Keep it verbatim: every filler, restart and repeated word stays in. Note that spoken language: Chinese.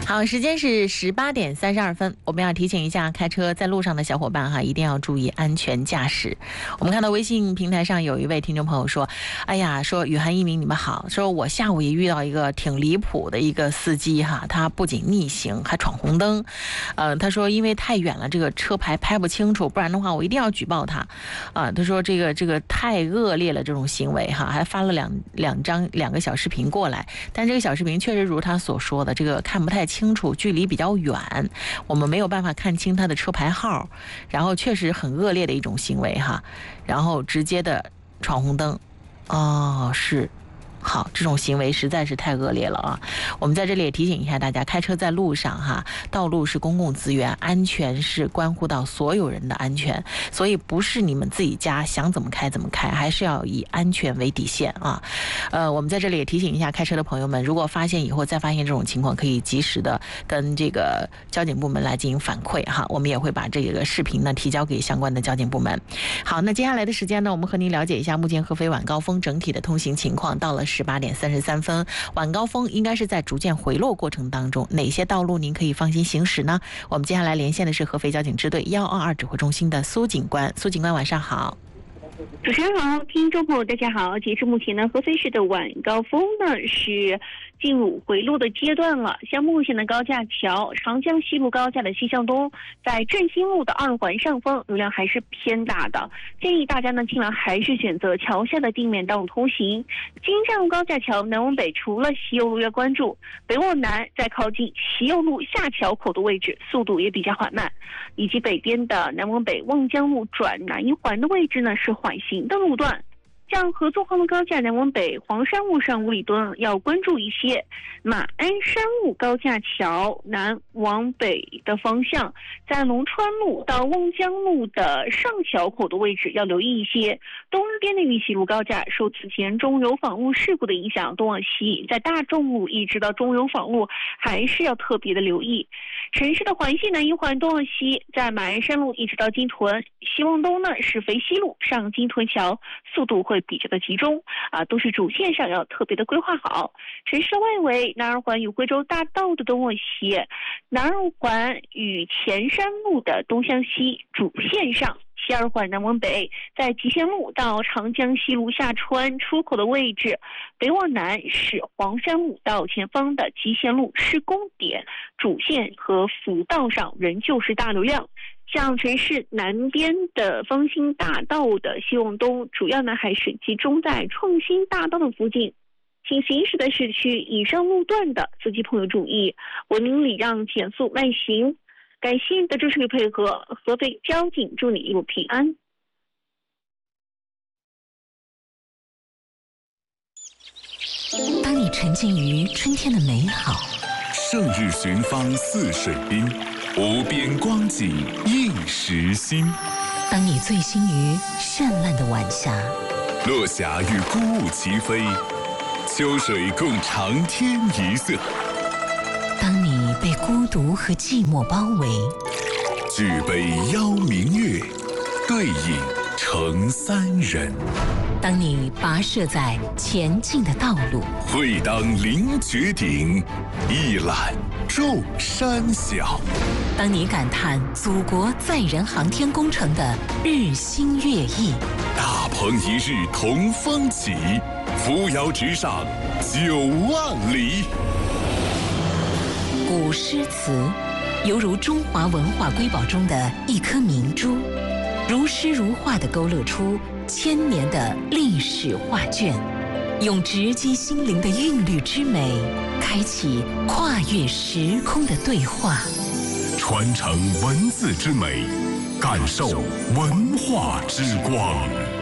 好，时间是十八点三十二分，我们要提醒一下开车在路上的小伙伴哈，一定要注意安全驾驶。我们看到微信平台上有一位听众朋友说，哎呀，说雨涵一鸣你们好，说我下午也遇到一个挺离谱的一个司机哈，他不仅逆行还闯红灯，呃，他说因为太远了，这个车牌拍不清楚，不然的话我一定要举报他，啊、呃，他说这个这个太恶劣了这种行为哈，还发了两两张两个小视频过来，但这个小视频确实如他所说的，这个看不太清楚，距离比较远，我们没有办法看清他的车牌号，然后确实很恶劣的一种行为哈，然后直接的闯红灯，哦，是。好，这种行为实在是太恶劣了啊！我们在这里也提醒一下大家，开车在路上哈，道路是公共资源，安全是关乎到所有人的安全，所以不是你们自己家想怎么开怎么开，还是要以安全为底线啊。呃，我们在这里也提醒一下开车的朋友们，如果发现以后再发现这种情况，可以及时的跟这个交警部门来进行反馈哈，我们也会把这个视频呢提交给相关的交警部门。好，那接下来的时间呢，我们和您了解一下目前合肥晚高峰整体的通行情况。到了十八点三十三分，晚高峰应该是在逐渐回落过程当中，哪些道路您可以放心行驶呢？我们接下来连线的是合肥交警支队一二二指挥中心的苏警官，苏警官晚上好。 主持人好，听众朋友大家好。截至目前呢，合肥市的晚高峰呢是进入回落的阶段了。像目前的高架桥长江西路高架的西向东，在振兴路的二环上方流量还是偏大的，建议大家呢尽量还是选择桥下的地面道路通行。金站路高架桥南往北，除了西右路要关注，北往南在靠近西右路下桥口的位置速度也比较缓慢，以及北边的南往北望江路转南一环的位置呢是缓行的路段。像合作黄路高架南往北黄山路上五里墩要关注一些，马鞍山路高架桥南往北的方向，在龙川路到望江路的上桥口的位置要留意一些。东边的玉溪路高架受此前中油坊路事故的影响，东往西在大众路一直到中油坊路还是要特别的留意。城市的环线南一环东往西，在马鞍山路一直到金屯，西往东呢是肥西路上金屯桥，速度会比较的集中啊，都是主线上要特别的规划好。城市的外围，南二环与贵州大道的东往西，南二环与前山路的东向西主线上，西二环南往北，在集贤路到长江西路下川出口的位置，北往南是黄山路到前方的集贤路施工点，主线和辅道上仍旧是大流量。像城市南边的方兴大道的西往东，主要呢还是集中在创新大道的附近。请行驶在市区以上路段的司机朋友注意，文明礼让，减速慢行。感谢你的支持与配合，合肥交警祝你一路平安。 当你沉浸于春天的美好， 胜日寻芳泗水滨，无边光景映时心。 当你醉心于绚烂的晚霞， 落霞与孤鹜齐飞，秋水共长天一色。 当你被孤独和寂寞包围， 举杯邀明月，对影成三人。 当你跋涉在前进的道路， 会当凌绝顶，一览众山小。 当你感叹祖国载人航天工程的日新月异， 大鹏一日同风起，扶摇直上九万里。 古诗词犹如中华文化瑰宝中的一颗明珠，如诗如画地勾勒出千年的历史画卷，用直击心灵的韵律之美，开启跨越时空的对话， 传承文字之美，感受文化之光。